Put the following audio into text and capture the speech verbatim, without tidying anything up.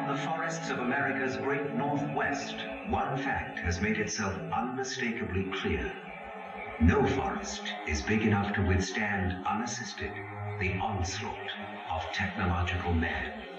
the forests of America's great Northwest, one fact has made itself unmistakably clear. No forest is big enough to withstand unassisted the onslaught of technological man.